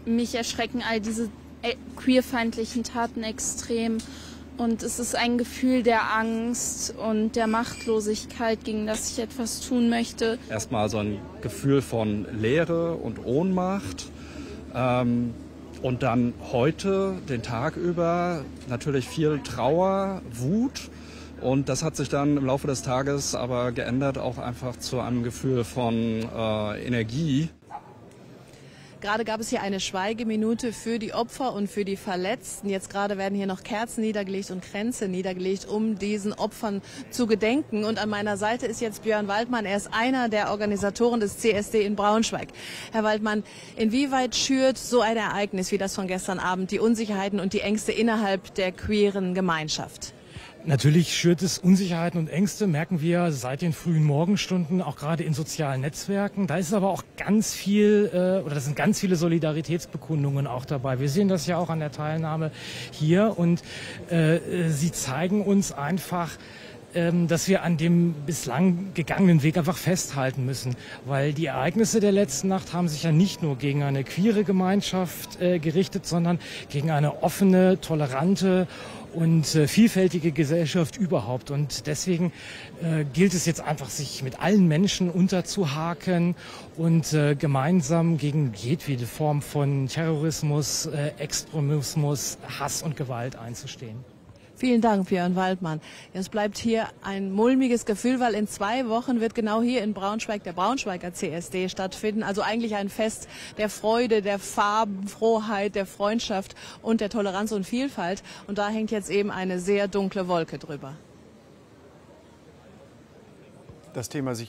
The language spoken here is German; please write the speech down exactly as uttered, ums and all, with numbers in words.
mich erschrecken all diese queerfeindlichen Taten extrem. Und es ist ein Gefühl der Angst und der Machtlosigkeit, gegen das ich etwas tun möchte. Erstmal so ein Gefühl von Leere und Ohnmacht. Ähm, und dann heute, den Tag über, natürlich viel Trauer, Wut. Und das hat sich dann im Laufe des Tages aber geändert, auch einfach zu einem Gefühl von äh, Energie. Gerade gab es hier eine Schweigeminute für die Opfer und für die Verletzten. Jetzt gerade werden hier noch Kerzen niedergelegt und Kränze niedergelegt, um diesen Opfern zu gedenken. Und an meiner Seite ist jetzt Björn Waldmann. Er ist einer der Organisatoren des C S D in Braunschweig. Herr Waldmann, inwieweit schürt so ein Ereignis wie das von gestern Abend die Unsicherheiten und die Ängste innerhalb der queeren Gemeinschaft? Natürlich schürt es Unsicherheiten und Ängste, merken wir seit den frühen Morgenstunden, auch gerade in sozialen Netzwerken. Da ist aber auch ganz viel, äh, oder da sind ganz viele Solidaritätsbekundungen auch dabei. Wir sehen das ja auch an der Teilnahme hier und äh, sie zeigen uns einfach, dass wir an dem bislang gegangenen Weg einfach festhalten müssen. Weil die Ereignisse der letzten Nacht haben sich ja nicht nur gegen eine queere Gemeinschaft äh, gerichtet, sondern gegen eine offene, tolerante und äh, vielfältige Gesellschaft überhaupt. Und deswegen äh, gilt es jetzt einfach, sich mit allen Menschen unterzuhaken und äh, gemeinsam gegen jedwede Form von Terrorismus, äh, Extremismus, Hass und Gewalt einzustehen. Vielen Dank, Björn Waldmann. Es bleibt hier ein mulmiges Gefühl, weil in zwei Wochen wird genau hier in Braunschweig der Braunschweiger C S D stattfinden. Also eigentlich ein Fest der Freude, der Farbenfroheit, der Freundschaft und der Toleranz und Vielfalt. Und da hängt jetzt eben eine sehr dunkle Wolke drüber. Das Thema sich